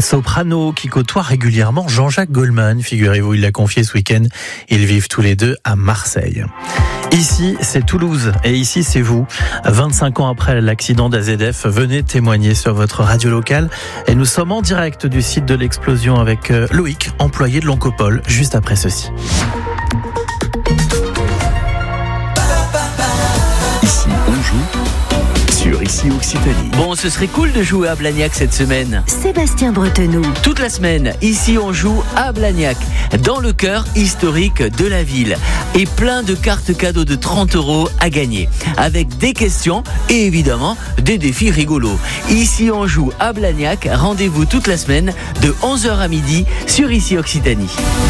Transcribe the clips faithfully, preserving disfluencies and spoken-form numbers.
soprano qui côtoie régulièrement Jean-Jacques Goldman. Figurez-vous, il l'a confié ce week-end. Ils vivent tous les deux à Marseille. Ici, c'est Toulouse et ici, c'est vous. vingt-cinq ans après l'accident d'A Z F, venez témoigner sur votre radio locale. Et nous sommes en direct du site de l'explosion avec Loïc, employé de l'Oncopole, juste après ceci. Ici, on joue sur Ici Occitanie. Bon, ce serait cool de jouer à Blagnac cette semaine. Sébastien Bretenoux. Toute la semaine, ici on joue à Blagnac, dans le cœur historique de la ville. Et plein de cartes cadeaux de trente euros à gagner. Avec des questions et évidemment des défis rigolos. Ici on joue à Blagnac. Rendez-vous toute la semaine de onze heures à midi sur Ici Occitanie.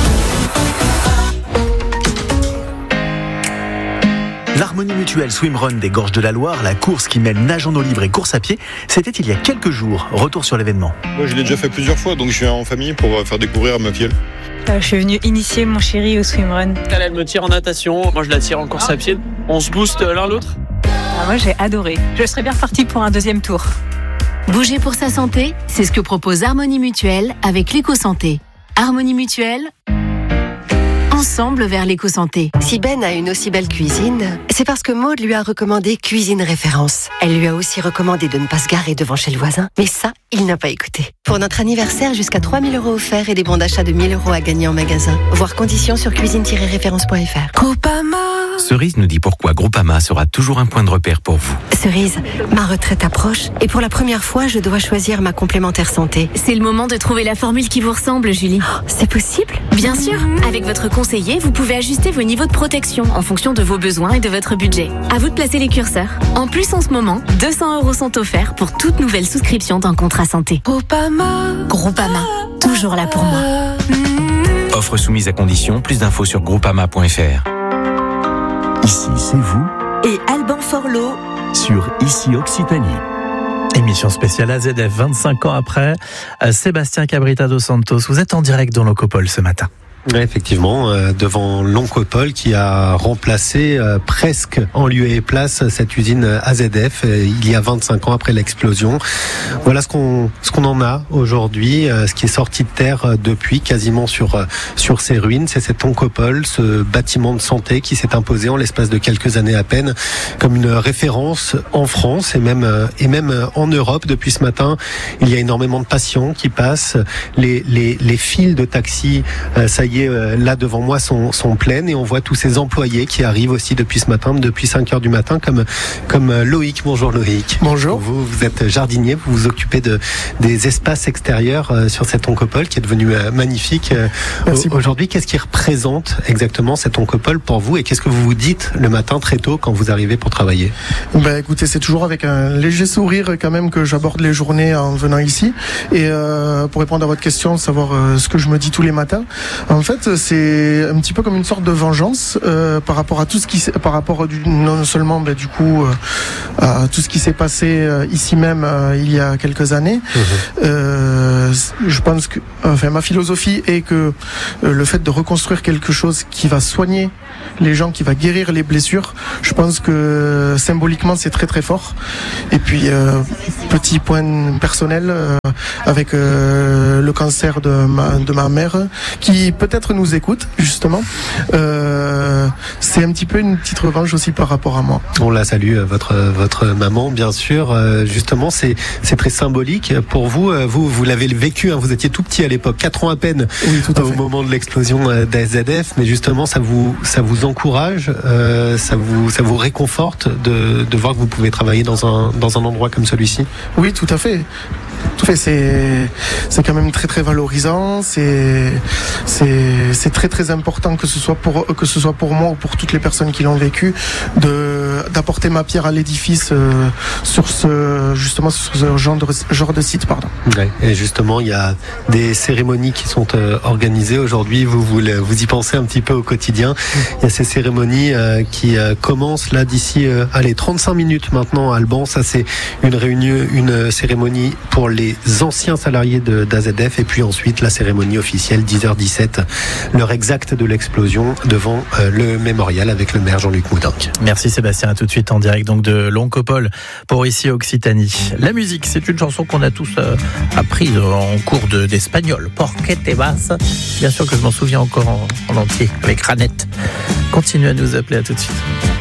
L'Harmonie Mutuelle Swimrun des Gorges de la Loire, la course qui mêle nage en eau libre et course à pied, c'était il y a quelques jours. Retour sur l'événement. Moi, je l'ai déjà fait plusieurs fois, donc je suis en famille pour faire découvrir à ma fille. Je suis venue initier mon chéri au swimrun. Elle, elle me tire en natation, moi je la tire en course à pied. On se booste l'un l'autre. Ah, moi j'ai adoré. Je serais bien repartie pour un deuxième tour. Bouger pour sa santé, c'est ce que propose Harmonie Mutuelle avec l'éco-santé. Harmonie Mutuelle, ensemble vers l'éco-santé. Si Ben a une aussi belle cuisine, c'est parce que Maud lui a recommandé Cuisine Référence. Elle lui a aussi recommandé de ne pas se garer devant chez le voisin. Mais ça, il n'a pas écouté. Pour notre anniversaire, jusqu'à trois mille euros offerts et des bons d'achat de mille euros à gagner en magasin. Voir conditions sur cuisine tiret référence point f r. Groupama. Cerise nous dit pourquoi Groupama sera toujours un point de repère pour vous. Cerise, ma retraite approche et pour la première fois, je dois choisir ma complémentaire santé. C'est le moment de trouver la formule qui vous ressemble, Julie. Oh, c'est possible ? Bien sûr. Avec votre conseiller, vous pouvez ajuster vos niveaux de protection en fonction de vos besoins et de votre budget. À vous de placer les curseurs. En plus, en ce moment, deux cents euros sont offerts pour toute nouvelle souscription d'un contrat santé. Groupama. Groupama. Toujours là pour moi. Offre soumise à condition. Plus d'infos sur groupama point f r. Ici, c'est vous. Et Alban Forlot Sur Ici Occitanie. Émission spéciale A Z F, vingt-cinq ans après. Sébastien Cabrita dos Santos, vous êtes en direct dans l'Oncopole ce matin. Oui, effectivement, euh, devant l'Oncopole qui a remplacé euh, presque en lieu et place cette usine A Z F euh, il y a vingt-cinq ans après l'explosion. Voilà ce qu'on ce qu'on en a aujourd'hui, euh, ce qui est sorti de terre euh, depuis quasiment sur euh, sur ces ruines, c'est cet Oncopole, ce bâtiment de santé qui s'est imposé en l'espace de quelques années à peine comme une référence en France et même euh, et même en Europe. Depuis ce matin, il y a énormément de patients qui passent, les les les files de taxis, euh, ça y est, là devant moi sont, sont pleines et on voit tous ces employés qui arrivent aussi depuis ce matin, depuis cinq heures du matin, comme, comme Loïc. Bonjour Loïc. Bonjour. Vous, vous êtes jardinier, vous vous occupez de, des espaces extérieurs sur cette Oncopole qui est devenue magnifique. Merci. Aujourd'hui, qu'est-ce qui représente exactement cette Oncopole pour vous et qu'est-ce que vous vous dites le matin très tôt quand vous arrivez pour travailler? Ben, écoutez, c'est toujours avec un léger sourire quand même que j'aborde les journées en venant ici. Et euh, pour répondre à votre question, savoir euh, ce que je me dis tous les matins, en fait, c'est un petit peu comme une sorte de vengeance euh, par rapport à tout ce qui, par rapport du, non seulement ben, du coup euh, à tout ce qui s'est passé euh, ici même euh, il y a quelques années. Mmh. Euh, je pense que, enfin, ma philosophie est que euh, le fait de reconstruire quelque chose qui va soigner les gens, qui va guérir les blessures, je pense que symboliquement c'est très très fort. Et puis euh, petit point personnel euh, avec euh, le cancer de ma de ma mère qui peut-être nous écoute justement. Euh, c'est un petit peu une petite revanche aussi par rapport à moi. On la salue, votre votre maman bien sûr. Euh, justement, c'est c'est très symbolique pour vous. Vous vous l'avez vécu. Hein, vous étiez tout petit à l'époque, quatre ans à peine, oui, tout à au fait. moment de l'explosion d'A Z F. Mais justement, ça vous ça vous encourage, euh, ça vous ça vous réconforte de de voir que vous pouvez travailler dans un dans un endroit comme celui-ci. Oui, tout à fait. Tout à fait, c'est c'est quand même très très valorisant, c'est c'est c'est très très important que ce soit pour que ce soit pour moi ou pour toutes les personnes qui l'ont vécu de d'apporter ma pierre à l'édifice euh, sur ce justement sur ce genre de genre de site, pardon. Ouais, et justement, il y a des cérémonies qui sont euh, organisées aujourd'hui, vous, vous vous y pensez un petit peu au quotidien. Il y a ces cérémonies euh, qui euh, commencent là d'ici euh, allez trente-cinq minutes maintenant à Alban, ça c'est une réunion une cérémonie pour pour les anciens salariés de, d'A Z F. Et puis ensuite, la cérémonie officielle, dix heures dix-sept, l'heure exacte de l'explosion devant euh, le mémorial avec le maire Jean-Luc Moudenc. Merci Sébastien, à tout de suite en direct donc de l'Oncopole pour ici Occitanie. La musique, c'est une chanson qu'on a tous euh, apprise en cours de, d'espagnol. Porque te vas. Bien sûr que je m'en souviens encore en, en entier avec Ranette. Continuez à nous appeler, à tout de suite.